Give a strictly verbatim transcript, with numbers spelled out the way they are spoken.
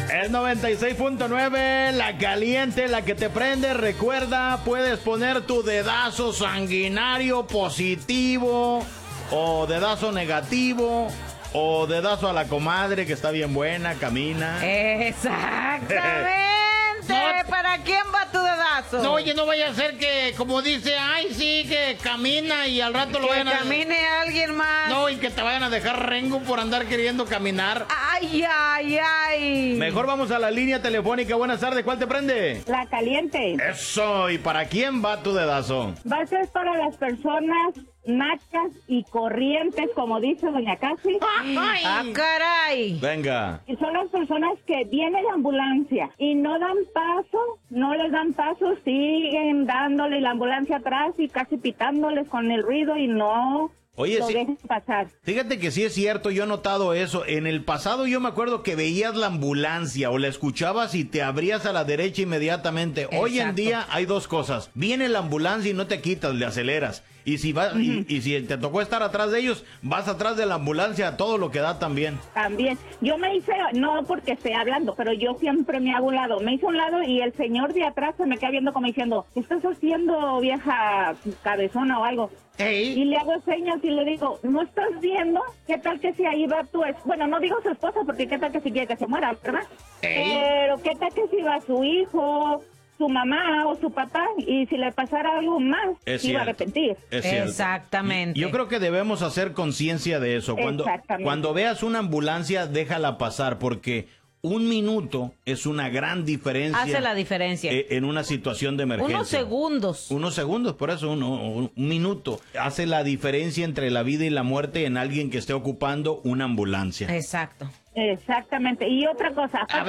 Es noventa y seis punto nueve, la caliente, la que te prende. Recuerda, puedes poner tu dedazo sanguinario positivo o dedazo negativo o dedazo a la comadre que está bien buena, camina. Exactamente. No, ¿para quién va tu dedazo? No, oye, no vaya a ser que, como dice, ay, sí, que camina y al rato lo que vayan a... camine alguien más. No, y que te vayan a dejar rengo por andar queriendo caminar. Ay, ay, ay. Mejor vamos a la línea telefónica. Buenas tardes, ¿cuál te prende? La caliente. Eso, ¿y para quién va tu dedazo? Va a ser para las personas nachas y corrientes, como dice doña Casi. ¡Ay! ¡Ah, caray! Venga. Y son las personas que viene la ambulancia y no dan paso, no les dan paso, siguen dándole la ambulancia atrás y casi pitándoles con el ruido y no... Oye, lo sí, dejen pasar. Fíjate que sí es cierto, yo he notado eso. En el pasado yo me acuerdo que veías la ambulancia o la escuchabas y te abrías a la derecha inmediatamente. Exacto. Hoy en día hay dos cosas. Viene la ambulancia y no te quitas, le aceleras. Y si vas, uh-huh. y, y si te tocó estar atrás de ellos, vas atrás de la ambulancia a todo lo que da también. También. Yo me hice, no porque esté hablando, pero yo siempre me hago un lado. Me hice un lado y el señor de atrás se me queda viendo como diciendo, ¿qué estás haciendo, vieja cabezona o algo? Hey. Y le hago señas y le digo, ¿no estás viendo? ¿Qué tal que si ahí va tu es Bueno, no digo su esposa porque qué tal que si quiere que se muera, ¿verdad? Hey. Pero qué tal que si va su hijo, su mamá o su papá, y si le pasara algo más, es iba cierto, a arrepentir. Es cierto. Exactamente. Yo creo que debemos hacer conciencia de eso. Cuando, cuando veas una ambulancia, déjala pasar, porque un minuto es una gran diferencia. Hace la diferencia. En una situación de emergencia. Unos segundos. Unos segundos, por eso uno, un, un minuto. Hace la diferencia entre la vida y la muerte en alguien que esté ocupando una ambulancia. Exacto. Exactamente. Y otra cosa,